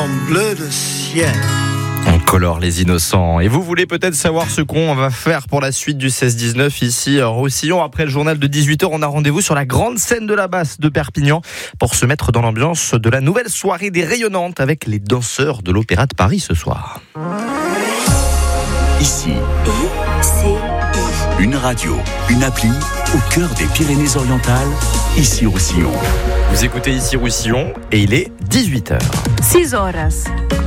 en bleu de ciel. On colore les innocents. Et vous voulez peut-être savoir ce qu'on va faire pour la suite du 16-19 ici à Roussillon. Après le journal de 18h, on a rendez-vous sur la grande scène de la Basse de Perpignan pour se mettre dans l'ambiance de la nouvelle soirée des Rayonnantes avec les danseurs de l'Opéra de Paris ce soir. Ici, une radio, une appli au cœur des Pyrénées-Orientales, ici Roussillon. Vous écoutez ici Roussillon et il est 18h. 6 horas.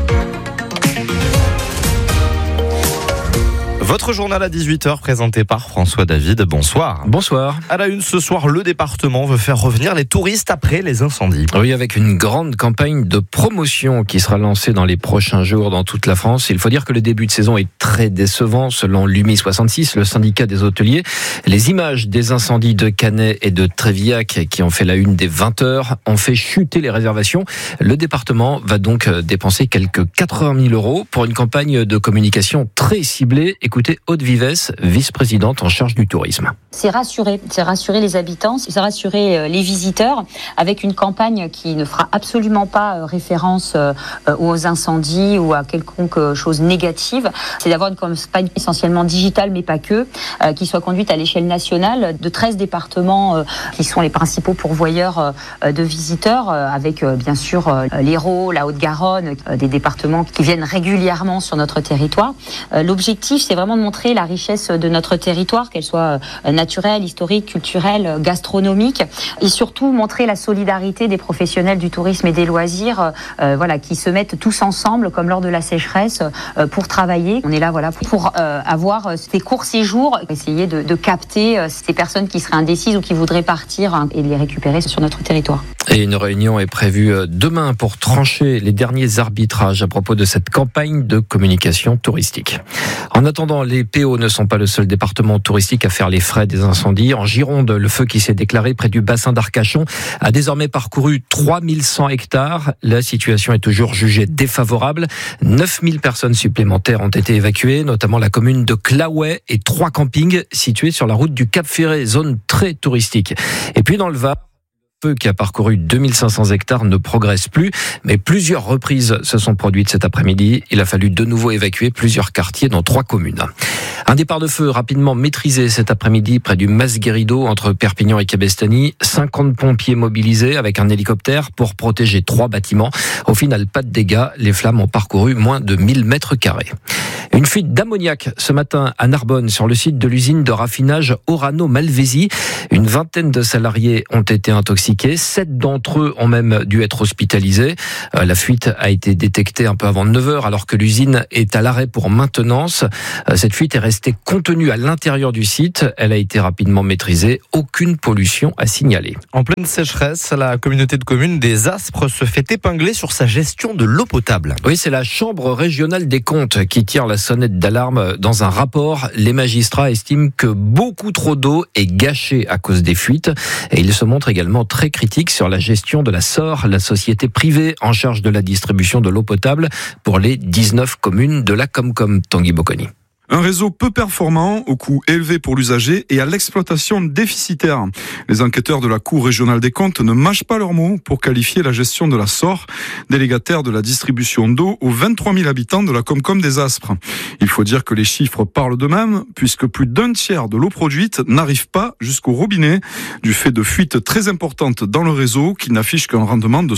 Votre journal à 18h présenté par François David. Bonsoir. Bonsoir. À la une ce soir, le département veut faire revenir les touristes après les incendies. Oui, avec une grande campagne de promotion qui sera lancée dans les prochains jours dans toute la France. Il faut dire que le début de saison est très décevant selon l'UMI 66, le syndicat des hôteliers. Les images des incendies de Canet et de Trévillac qui ont fait la une des 20h ont fait chuter les réservations. Le département va donc dépenser quelques 80 000 € pour une campagne de communication très ciblée. Écoutez Aude Vives, vice-présidente en charge du tourisme. C'est rassurer les habitants, c'est rassurer les visiteurs avec une campagne qui ne fera absolument pas référence aux incendies ou à quelconque chose négative. C'est d'avoir une campagne essentiellement digitale, mais pas que, qui soit conduite à l'échelle nationale de 13 départements qui sont les principaux pourvoyeurs de visiteurs, avec bien sûr l'Hérault, la Haute-Garonne, des départements qui viennent régulièrement sur notre territoire. L'objectif, c'est vraiment de montrer la richesse de notre territoire, qu'elle soit naturelle, historique, culturelle, gastronomique, et surtout montrer la solidarité des professionnels du tourisme et des loisirs, qui se mettent tous ensemble, comme lors de la sécheresse, pour travailler. On est là, pour avoir ces courts séjours, essayer de capter ces personnes qui seraient indécises ou qui voudraient partir et de les récupérer sur notre territoire. Et une réunion est prévue demain pour trancher les derniers arbitrages à propos de cette campagne de communication touristique. En attendant, les PO ne sont pas le seul département touristique à faire les frais des incendies. En Gironde, le feu qui s'est déclaré près du bassin d'Arcachon a désormais parcouru 3100 hectares. La situation est toujours jugée défavorable. 9000 personnes supplémentaires ont été évacuées, notamment la commune de Claouet et 3 campings situés sur la route du Cap Ferré, zone très touristique. Et puis dans le Var, le feu qui a parcouru 2500 hectares ne progresse plus, mais plusieurs reprises se sont produites cet après-midi. Il a fallu de nouveau évacuer plusieurs quartiers dans 3 communes. Un départ de feu rapidement maîtrisé cet après-midi près du Mas-Guérido entre Perpignan et Cabestany. 50 pompiers mobilisés avec un hélicoptère pour protéger 3 bâtiments. Au final, pas de dégâts. Les flammes ont parcouru moins de 1000 mètres carrés. Une fuite d'ammoniac ce matin à Narbonne sur le site de l'usine de raffinage Orano Malvézy. Une vingtaine de salariés ont été intoxiqués. 7 d'entre eux ont même dû être hospitalisés. La fuite a été détectée un peu avant 9h alors que l'usine est à l'arrêt pour maintenance. Cette fuite est restée contenue à l'intérieur du site. Elle a été rapidement maîtrisée. Aucune pollution à signaler. En pleine sécheresse, la communauté de communes des Aspres se fait épingler sur sa gestion de l'eau potable. Oui, c'est la Chambre régionale des comptes qui tire la sonnette d'alarme. Dans un rapport, les magistrats estiment que beaucoup trop d'eau est gâchée à cause des fuites. Et ils se montrent également très critiques sur la gestion de la SOR, la société privée en charge de la distribution de l'eau potable pour les 19 communes de la Comcom. Tanguy Bocconi. Un réseau peu performant, au coût élevé pour l'usager et à l'exploitation déficitaire. Les enquêteurs de la Cour régionale des comptes ne mâchent pas leurs mots pour qualifier la gestion de la SOR, délégataire de la distribution d'eau aux 23 000 habitants de la Comcom des Aspres. Il faut dire que les chiffres parlent d'eux-mêmes, puisque plus d'un tiers de l'eau produite n'arrive pas jusqu'au robinet, du fait de fuites très importantes dans le réseau qui n'affichent qu'un rendement de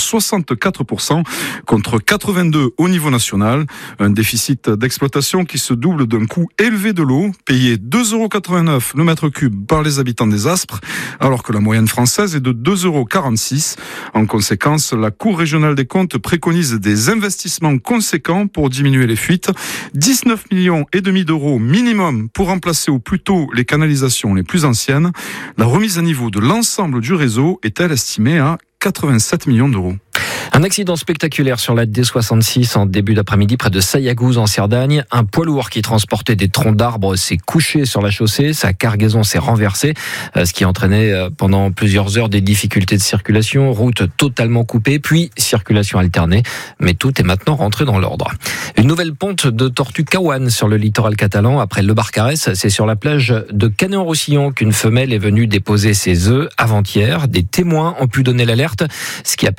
64% contre 82% au niveau national. Un déficit d'exploitation qui se double d'un coût élevé de l'eau, payé 2,89 € le mètre cube par les habitants des Aspres, alors que la moyenne française est de 2,46 €. En conséquence, la Cour régionale des comptes préconise des investissements conséquents pour diminuer les fuites, 19,5 millions d'euros minimum pour remplacer au plus tôt les canalisations les plus anciennes. La remise à niveau de l'ensemble du réseau est-elle estimée à 87 millions d'euros. Un accident spectaculaire sur la D66 en début d'après-midi près de Sayagouz en Cerdagne. Un poids lourd qui transportait des troncs d'arbres s'est couché sur la chaussée. Sa cargaison s'est renversée, ce qui entraînait pendant plusieurs heures des difficultés de circulation. Route totalement coupée, puis circulation alternée. Mais tout est maintenant rentré dans l'ordre. Une nouvelle ponte de tortue Kawan sur le littoral catalan après le Barcarès. C'est sur la plage de Canet-en-Roussillon qu'une femelle est venue déposer ses œufs avant-hier. Des témoins ont pu donner l'alerte, ce qui a permis d'établir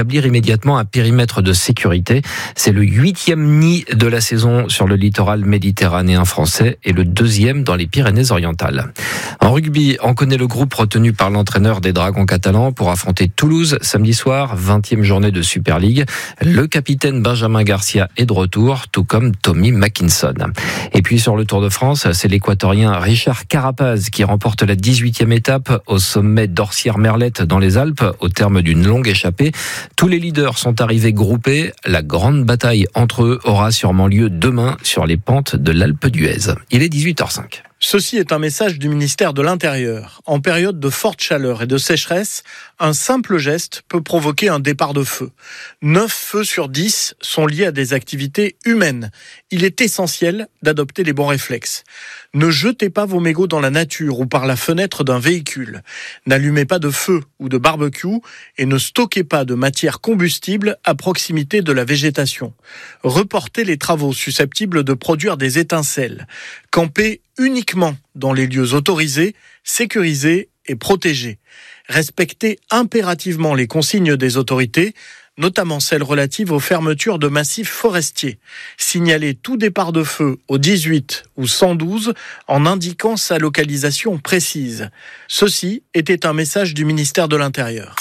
établir immédiatement un périmètre de sécurité. C'est le 8e nid de la saison sur le littoral méditerranéen français et le 2e dans les Pyrénées-Orientales. En rugby, on connaît le groupe retenu par l'entraîneur des Dragons catalans pour affronter Toulouse samedi soir, 20e journée de Super League. Le capitaine Benjamin Garcia est de retour, tout comme Tommy Mackinson. Et puis sur le Tour de France, c'est l'équatorien Richard Carapaz qui remporte la 18e étape au sommet d'Orsières-Merlette dans les Alpes au terme d'une longue échappée. Tous les leaders sont arrivés groupés. La grande bataille entre eux aura sûrement lieu demain sur les pentes de l'Alpe d'Huez. Il est 18h05. Ceci est un message du ministère de l'Intérieur. En période de forte chaleur et de sécheresse, un simple geste peut provoquer un départ de feu. 9 feux sur 10 sont liés à des activités humaines. Il est essentiel d'adopter les bons réflexes. Ne jetez pas vos mégots dans la nature ou par la fenêtre d'un véhicule. N'allumez pas de feu ou de barbecue et ne stockez pas de matière combustible à proximité de la végétation. Reportez les travaux susceptibles de produire des étincelles. Campez uniquement dans les lieux autorisés, sécurisés et protégés. Respectez impérativement les consignes des autorités, notamment celles relatives aux fermetures de massifs forestiers. Signalez tout départ de feu au 18 ou 112 en indiquant sa localisation précise. Ceci était un message du ministère de l'Intérieur.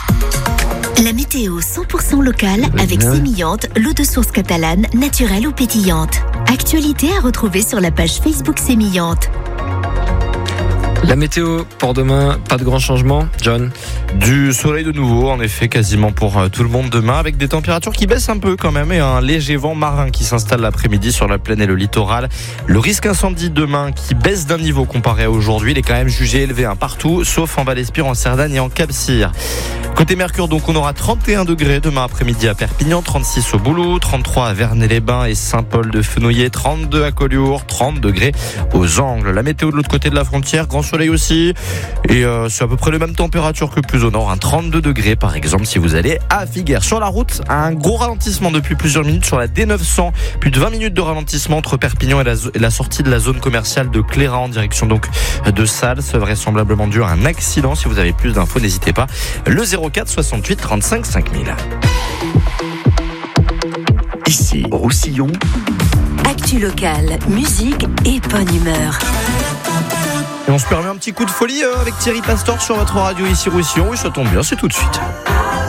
La météo 100% locale avec Sémillante, l'eau de source catalane, naturelle ou pétillante. Actualité à retrouver sur la page Facebook Sémillante. La météo pour demain, pas de grand changement, John? Du soleil de nouveau, en effet, quasiment pour tout le monde demain, avec des températures qui baissent un peu quand même et un léger vent marin qui s'installe l'après-midi sur la plaine et le littoral. Le risque incendie demain qui baisse d'un niveau comparé à aujourd'hui, il est quand même jugé élevé partout, sauf en Val-d'Espire, en Cerdagne et en Cap-Cyr. Côté Mercure, donc, on aura 31 degrés demain après-midi à Perpignan, 36 au Boulot, 33 à Vernay-les-Bains et Saint-Paul-de-Fenouillet, 32 à Collioure, 30 degrés aux Angles. La météo de l'autre côté de la frontière, grand soleil aussi, et c'est à peu près les mêmes températures que plus au nord, 32 degrés par exemple si vous allez à Figueres. Sur la route, un gros ralentissement depuis plusieurs minutes sur la D900, plus de 20 minutes de ralentissement entre Perpignan et la sortie de la zone commerciale de Cléra en direction donc de Sals, vraisemblablement dû à un accident. Si vous avez plus d'infos, n'hésitez pas, le 04 68 35 5000. Ici, Roussillon. Actu locale, musique et bonne humeur. Et on se permet un petit coup de folie avec Thierry Pastor sur votre radio ici Roussillon. Oui, ça tombe bien, c'est tout de suite.